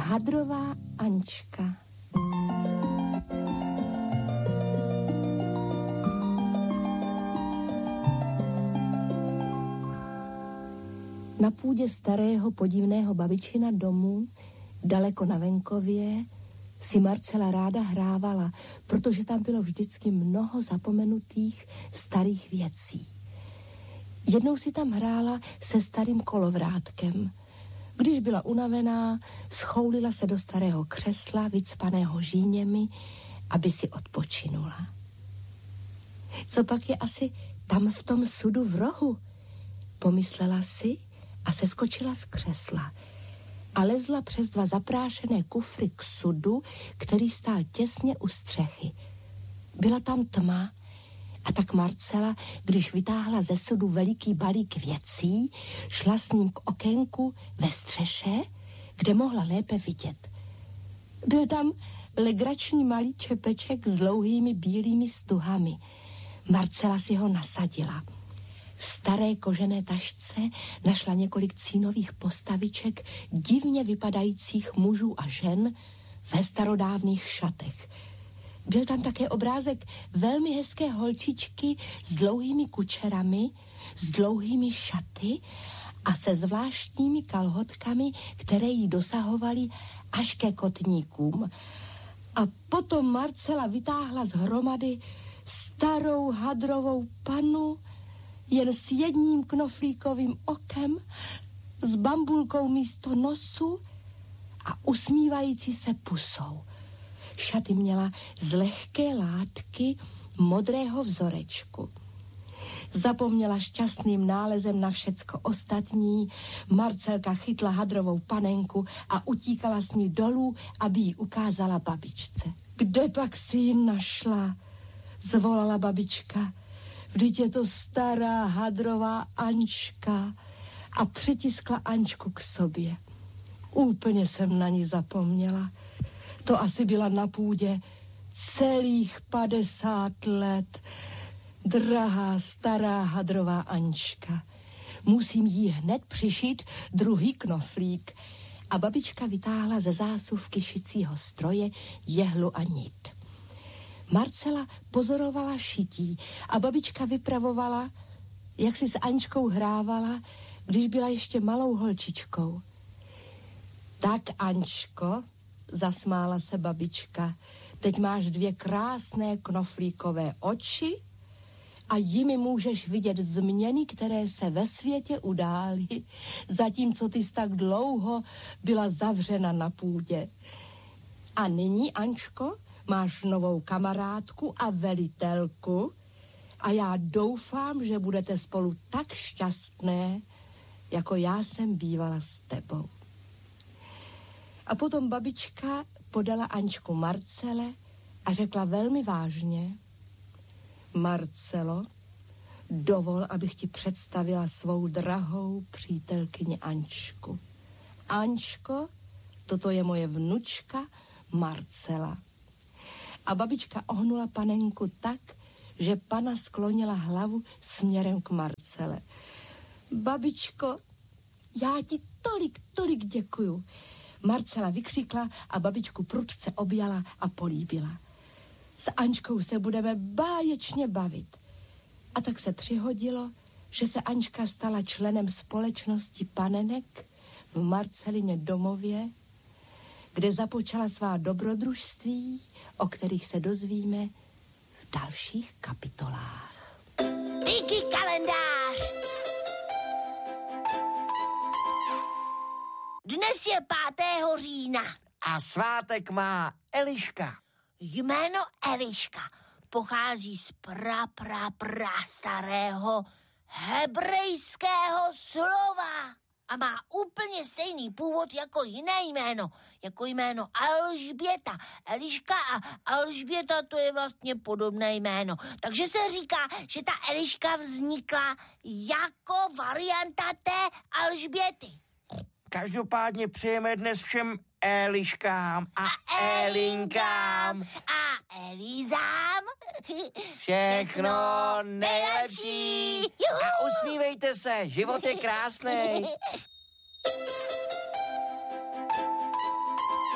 Hadrová Ančka. Na půdě starého podivného babičina domu, daleko na venkově, si Marcela ráda hrávala, protože tam bylo vždycky mnoho zapomenutých starých věcí. Jednou si tam hrála se starým kolovrátkem. Když byla unavená, schoulila se do starého křesla, vycpaného žíněmi, aby si odpočinula. Co pak je asi tam v tom sudu v rohu? Pomyslela si a seskočila z křesla a lezla přes 2 zaprášené kufry k sudu, který stál těsně u střechy. Byla tam tma a tak Marcela, když vytáhla ze sudu veliký balík věcí, šla s ním k okénku ve střeše, kde mohla lépe vidět. Byl tam legrační malý čepeček s dlouhými bílými stuhami. Marcela si ho nasadila. V staré kožené tašce našla několik cínových postaviček divně vypadajících mužů a žen ve starodávných šatech. Byl tam také obrázek velmi hezké holčičky s dlouhými kučerami, s dlouhými šaty a se zvláštními kalhotkami, které jí dosahovaly až ke kotníkům. A potom Marcela vytáhla z hromady starou hadrovou pannu, jen s jedním knoflíkovým okem, s bambulkou místo nosu a usmívající se pusou. Šaty měla z lehké látky modrého vzorečku. Zapomněla šťastným nálezem na všecko ostatní, Marcelka chytla hadrovou panenku a utíkala s ní dolů, aby ji ukázala babičce. Kde pak si ji našla? Zvolala babička. Vždyť je to stará hadrová Ančka. A přitiskla Ančku k sobě. Úplně jsem na ní zapomněla. To asi byla na půdě celých 50 let. Drahá stará hadrová Ančka. Musím jí hned přišít druhý knoflík. A babička vytáhla ze zásuvky šicího stroje jehlu a nit. Marcela pozorovala šití a babička vypravovala, jak si s Ančkou hrávala, když byla ještě malou holčičkou. Tak, Ančko, zasmála se babička, teď máš 2 krásné knoflíkové oči a jimi můžeš vidět změny, které se ve světě udály, zatímco ty jsi tak dlouho byla zavřena na půdě. A nyní, Ančko, máš novou kamarádku a velitelku a já doufám, že budete spolu tak šťastné, jako já jsem bývala s tebou. A potom babička podala Ančku Marcele a řekla velmi vážně: Marcelo, dovol, abych ti představila svou drahou přítelkyni Ančku. Ančko, toto je moje vnučka Marcela. A babička ohnula panenku tak, že pana sklonila hlavu směrem k Marcele. Babičko, já ti tolik děkuju. Marcela vykřikla a babičku prudce objala a políbila. S Ančkou se budeme báječně bavit. A tak se přihodilo, že se Ančka stala členem společnosti panenek v Marcelině domově, kde započala svá dobrodružství, o kterých se dozvíme v dalších kapitolách. Díky kalendář! Dnes je 5. října. A svátek má Eliška. Jméno Eliška pochází z starého hebrejského slova a má úplně stejný původ jako jiné jméno, jako jméno Alžběta. Eliška a Alžběta, to je vlastně podobné jméno. Takže se říká, že ta Eliška vznikla jako varianta té Alžběty. Každopádně přejeme dnes všem Eliškám a Elinkám a Elízám všechno nejlepší. A usmívejte se, život je krásný.